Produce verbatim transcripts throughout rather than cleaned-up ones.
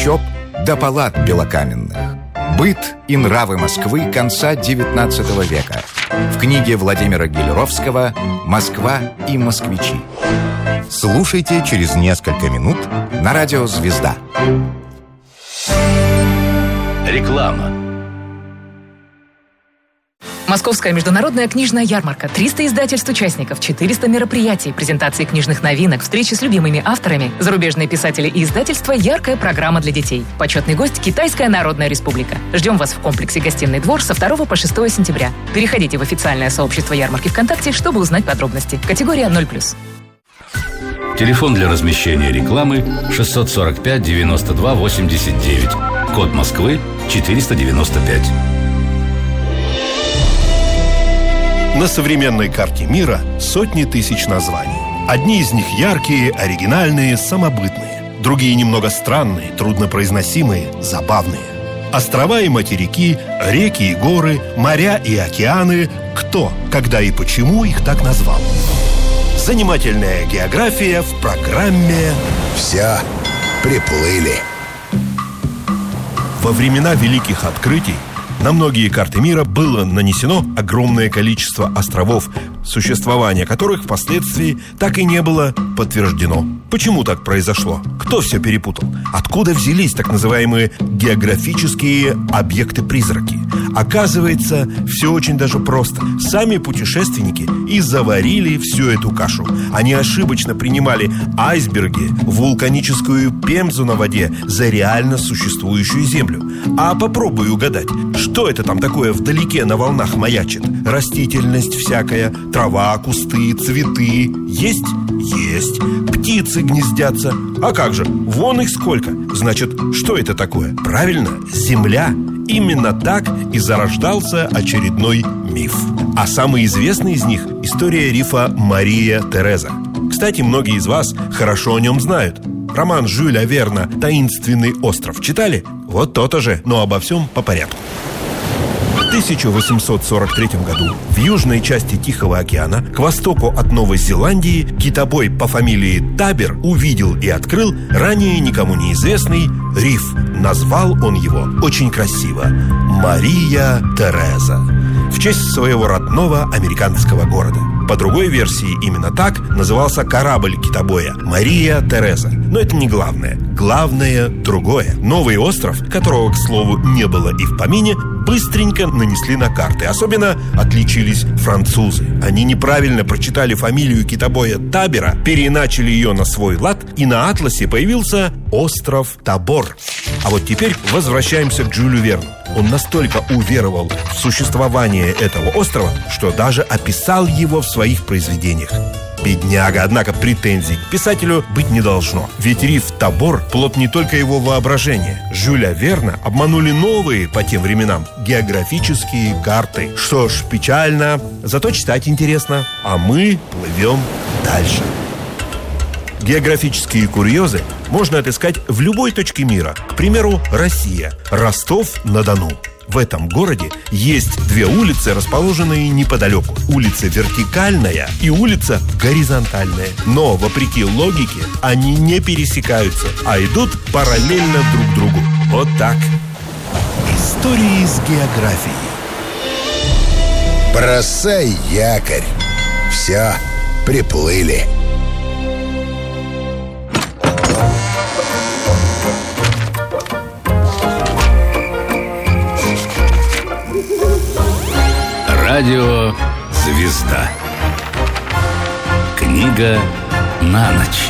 трущоб до палат белокаменных. Быт и нравы Москвы конца девятнадцатого века. В книге Владимира Гелеровского «Москва и москвичи». Слушайте через несколько минут на радио «Звезда». Реклама. Московская международная книжная ярмарка. триста издательств участников, четыреста мероприятий, презентации книжных новинок, встречи с любимыми авторами, зарубежные писатели и издательства, яркая программа для детей. Почетный гость – Китайская Народная Республика. Ждем вас в комплексе «Гостиный двор» со второго по шестое сентября. Переходите в официальное сообщество ярмарки ВКонтакте, чтобы узнать подробности. Категория ноль плюс. Телефон для размещения рекламы шестьсот сорок пять девяносто два восемьдесят девять. Код Москвы четыреста девяносто пять. На современной карте мира сотни тысяч названий. Одни из них яркие, оригинальные, самобытные. Другие немного странные, труднопроизносимые, забавные. Острова и материки, реки и горы, моря и океаны. Кто, когда и почему их так назвал? Занимательная география в программе «Все приплыли». Во времена великих открытий на многие карты мира было нанесено огромное количество островов, существование которых впоследствии так и не было подтверждено. Почему так произошло? Кто все перепутал? Откуда взялись так называемые географические объекты-призраки? Оказывается, все очень даже просто. Сами путешественники и заварили всю эту кашу. Они ошибочно принимали айсберги, вулканическую пемзу на воде за реально существующую землю. А попробуй угадать, что это там такое вдалеке на волнах маячит? Растительность всякая, трава, кусты, цветы. Есть? Есть. Птицы гнездятся. А как же? Вон их сколько. Значит, что это такое? Правильно, земля. Именно так и зарождался очередной миф. А самый известный из них – история рифа Мария Тереза. Кстати, многие из вас хорошо о нем знают. Роман Жюля Верна «Таинственный остров» читали? Вот то-то же, но обо всем по порядку. В тысяча восемьсот сорок третьем году в южной части Тихого океана, к востоку от Новой Зеландии, китобой по фамилии Табер увидел и открыл ранее никому неизвестный риф. Назвал он его очень красиво – Мария Тереза, в честь своего родного американского города. По другой версии, именно так назывался корабль китобоя – Мария Тереза. Но это не главное. Главное другое. Новый остров, которого, к слову, не было и в помине, быстренько нанесли на карты. Особенно отличились французы. Они неправильно прочитали фамилию китобоя Табера, переиначили ее на свой лад, и на атласе появился остров Табор. А вот теперь возвращаемся к Жюлю Верну. Он настолько уверовал в существование этого острова, что даже описал его в своих произведениях. Бедняга, однако претензий к писателю быть не должно. Ведь риф Табор – плод не только его воображения. Жюля Верна обманули новые по тем временам географические карты. Что ж, печально, зато читать интересно. А мы плывем дальше. Географические курьезы можно отыскать в любой точке мира. К примеру, Россия, Ростов-на-Дону. В этом городе есть две улицы, расположенные неподалеку. Улица вертикальная и улица горизонтальная. Но, вопреки логике, они не пересекаются, а идут параллельно друг другу. Вот так. Истории с географией. Бросай якорь. Все, приплыли. Радио «Звезда». Книга на ночь.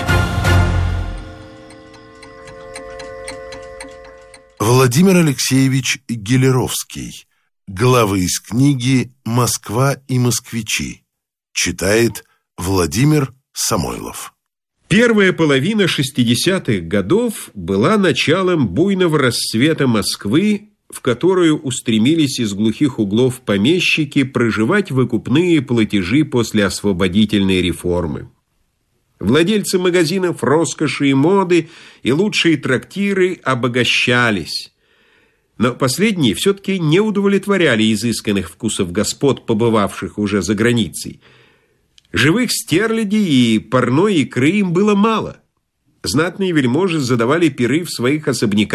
Владимир Алексеевич Гелеровский. Главы из книги «Москва и москвичи». Читает Владимир Самойлов. Первая половина шестидесятых годов была началом буйного расцвета Москвы, в которую устремились из глухих углов помещики проживать выкупные платежи после освободительной реформы. Владельцы магазинов роскоши и моды и лучшие трактиры обогащались. Но последние все-таки не удовлетворяли изысканных вкусов господ, побывавших уже за границей. Живых стерлядей и парной икры им было мало. Знатные вельможи задавали пиры в своих особняках